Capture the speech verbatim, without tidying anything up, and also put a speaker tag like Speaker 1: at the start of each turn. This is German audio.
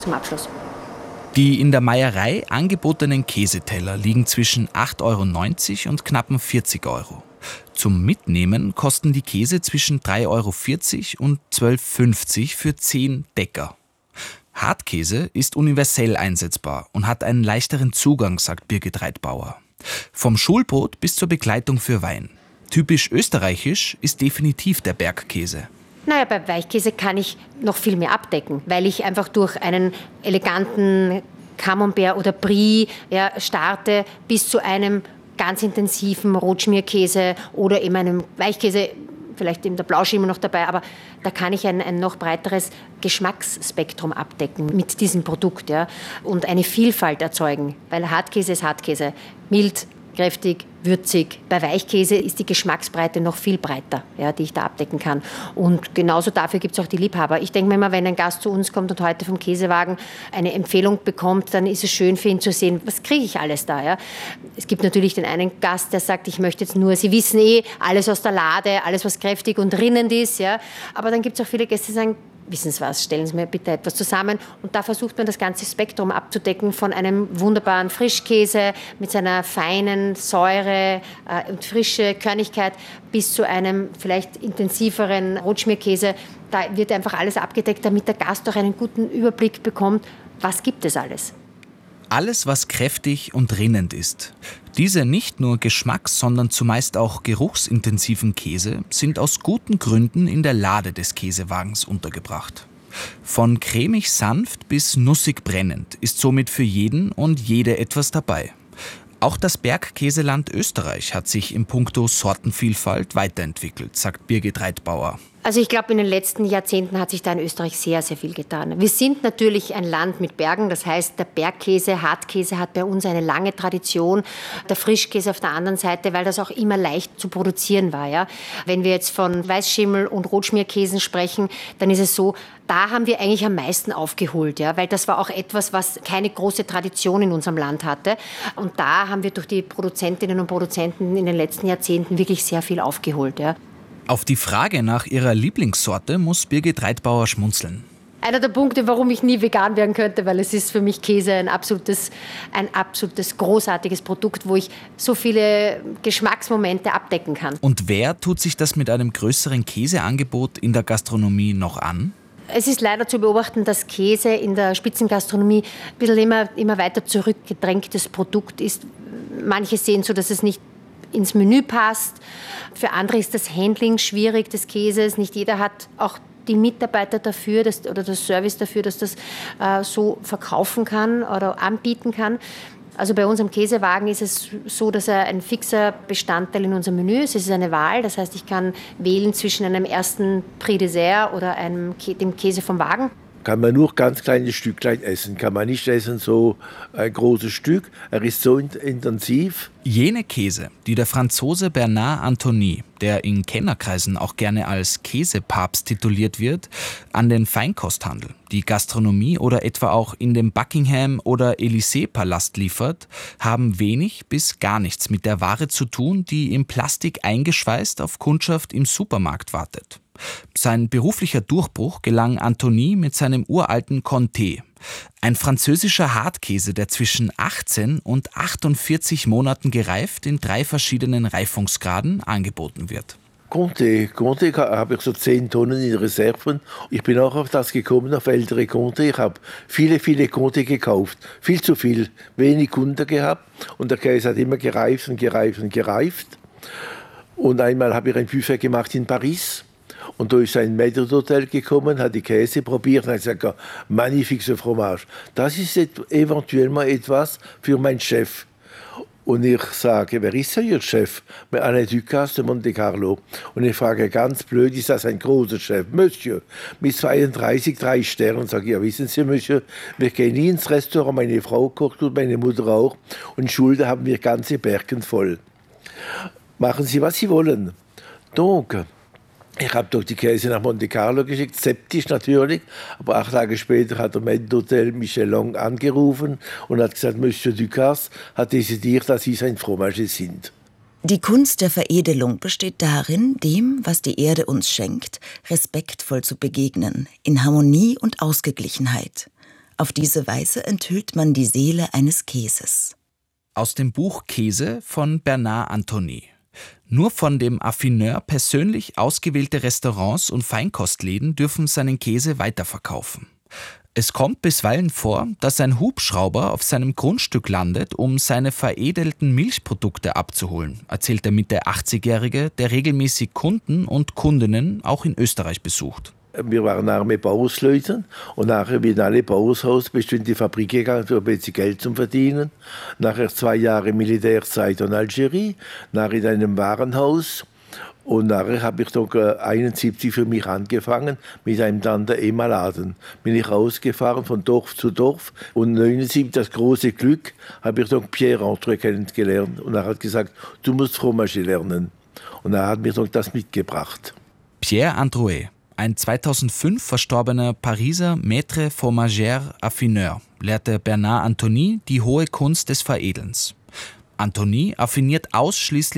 Speaker 1: Zum Abschluss.
Speaker 2: Die in der Meierei angebotenen Käseteller liegen zwischen acht Euro neunzig und knappen vierzig Euro. Zum Mitnehmen kosten die Käse zwischen drei Euro vierzig und zwölf Euro fünfzig für zehn Decker. Hartkäse ist universell einsetzbar und hat einen leichteren Zugang, sagt Birgit Reitbauer. Vom Schulbrot bis zur Begleitung für Wein. Typisch österreichisch ist definitiv der Bergkäse.
Speaker 1: Naja, bei Weichkäse kann ich noch viel mehr abdecken, weil ich einfach durch einen eleganten Camembert oder Brie ja, starte bis zu einem ganz intensiven Rotschmierkäse oder eben einem Weichkäse, vielleicht eben der Blauschimmer noch dabei, aber da kann ich ein, ein noch breiteres Geschmacksspektrum abdecken mit diesem Produkt, ja, und eine Vielfalt erzeugen, weil Hartkäse ist Hartkäse, mild, kräftig, würzig. Bei Weichkäse ist die Geschmacksbreite noch viel breiter, ja, die ich da abdecken kann. Und genauso dafür gibt es auch die Liebhaber. Ich denke mir immer, wenn ein Gast zu uns kommt und heute vom Käsewagen eine Empfehlung bekommt, dann ist es schön für ihn zu sehen, was kriege ich alles da. Ja? Es gibt natürlich den einen Gast, der sagt, ich möchte jetzt nur, Sie wissen eh, alles aus der Lade, alles was kräftig und rinnend ist. Ja? Aber dann gibt es auch viele Gäste, die sagen, wissen Sie was, stellen Sie mir bitte etwas zusammen. Und da versucht man das ganze Spektrum abzudecken von einem wunderbaren Frischkäse mit seiner feinen Säure äh, und frische Körnigkeit bis zu einem vielleicht intensiveren Rotschmierkäse. Da wird einfach alles abgedeckt, damit der Gast auch einen guten Überblick bekommt, was gibt es alles.
Speaker 2: Alles, was kräftig und rinnend ist. Diese nicht nur geschmacks-, sondern zumeist auch geruchsintensiven Käse sind aus guten Gründen in der Lade des Käsewagens untergebracht. Von cremig sanft bis nussig brennend ist somit für jeden und jede etwas dabei. Auch das Bergkäseland Österreich hat sich in puncto Sortenvielfalt weiterentwickelt, sagt Birgit Reitbauer.
Speaker 1: Also ich glaube, in den letzten Jahrzehnten hat sich da in Österreich sehr, sehr viel getan. Wir sind natürlich ein Land mit Bergen, das heißt, der Bergkäse, Hartkäse hat bei uns eine lange Tradition. Der Frischkäse auf der anderen Seite, weil das auch immer leicht zu produzieren war. Ja? Wenn wir jetzt von Weißschimmel und Rotschmierkäsen sprechen, dann ist es so, da haben wir eigentlich am meisten aufgeholt, ja? Weil das war auch etwas, was keine große Tradition in unserem Land hatte. Und da haben wir durch die Produzentinnen und Produzenten in den letzten Jahrzehnten wirklich sehr viel aufgeholt. Ja?
Speaker 2: Auf die Frage nach ihrer Lieblingssorte muss Birgit Reitbauer schmunzeln.
Speaker 1: Einer der Punkte, warum ich nie vegan werden könnte, weil es ist für mich Käse ein absolutes, ein absolutes großartiges Produkt, wo ich so viele Geschmacksmomente abdecken kann.
Speaker 2: Und wer tut sich das mit einem größeren Käseangebot in der Gastronomie noch an?
Speaker 1: Es ist leider zu beobachten, dass Käse in der Spitzengastronomie ein bisschen immer, immer weiter zurückgedrängtes Produkt ist. Manche sehen so, dass es nicht ins Menü passt. Für andere ist das Handling schwierig des Käses. Nicht jeder hat auch die Mitarbeiter dafür dass, oder das Service dafür, dass das äh, so verkaufen kann oder anbieten kann. Also bei unserem Käsewagen ist es so, dass er ein fixer Bestandteil in unserem Menü ist. Es ist eine Wahl, das heißt, ich kann wählen zwischen einem ersten Prix Dessert oder einem, dem Käse vom Wagen.
Speaker 3: Kann man nur ganz kleine Stücklein essen, kann man nicht essen so ein großes Stück. Er ist so intensiv.
Speaker 2: Jene Käse, die der Franzose Bernard Anthony, der in Kennerkreisen auch gerne als Käsepapst tituliert wird, an den Feinkosthandel, die Gastronomie oder etwa auch in den Buckingham- oder Élysée-Palast liefert, haben wenig bis gar nichts mit der Ware zu tun, die in Plastik eingeschweißt auf Kundschaft im Supermarkt wartet. Sein beruflicher Durchbruch gelang Anthony mit seinem uralten Comté. Ein französischer Hartkäse, der zwischen achtzehn und achtundvierzig Monaten gereift in drei verschiedenen Reifungsgraden angeboten wird.
Speaker 3: Comté, Comté habe ich so zehn Tonnen in Reserven. Ich bin auch auf das gekommen, auf ältere Comté. Ich habe viele, viele Comté gekauft. Viel zu viel, wenig Kunden gehabt. Und der Käse hat immer gereift und gereift und gereift. Und einmal habe ich ein Buffet gemacht in Paris. Und da ist ein Maître d'Hôtel gekommen, hat die Käse probiert und hat gesagt, magnifique Fromage. Das ist eventuell mal etwas für meinen Chef. Und ich sage, wer ist denn Ihr Chef? Alain Ducasse de Monte Carlo. Und ich frage ganz blöd, ist das ein großer Chef? Monsieur, mit zweiunddreißig, drei Sternen. Sage ich, ja, wissen Sie, Monsieur, wir gehen nie ins Restaurant, meine Frau kocht und meine Mutter auch. Und Schulden haben wir ganze Bergen voll. Machen Sie, was Sie wollen. Donc, ich habe doch die Käse nach Monte Carlo geschickt, skeptisch natürlich, aber acht Tage später hat der Maître d'Hôtel Michelin angerufen und hat gesagt, Monsieur Ducasse hat dezidiert, dass Sie sein Fromage sind.
Speaker 4: Die Kunst der Veredelung besteht darin, dem, was die Erde uns schenkt, respektvoll zu begegnen, in Harmonie und Ausgeglichenheit. Auf diese Weise enthüllt man die Seele eines Käses.
Speaker 2: Aus dem Buch Käse von Bernard Anthony. Nur von dem Affineur persönlich ausgewählte Restaurants und Feinkostläden dürfen seinen Käse weiterverkaufen. Es kommt bisweilen vor, dass ein Hubschrauber auf seinem Grundstück landet, um seine veredelten Milchprodukte abzuholen, erzählt der Mitte achtzigjährige, der regelmäßig Kunden und Kundinnen auch in Österreich besucht.
Speaker 3: Wir waren arme Bauersleute und nachher, wie in alle Bauershaus, bist du in die Fabrik gegangen, um ein bisschen Geld zu verdienen. Nachher zwei Jahre Militärzeit in Algerie, nachher in einem Warenhaus. Und nachher habe ich doch einundsiebzig für mich angefangen mit einem Tante-Emma-Laden. Bin ich rausgefahren von Dorf zu Dorf und neunundsiebzig, das große Glück, habe ich doch Pierre André kennengelernt. Und er hat gesagt, du musst Fromager lernen. Und er hat mir doch das mitgebracht.
Speaker 2: Pierre André, ein zweitausendfünf verstorbener Pariser Maître Fromager Affineur, lehrte Bernard Anthony die hohe Kunst des Veredelns. Anthony affiniert ausschließlich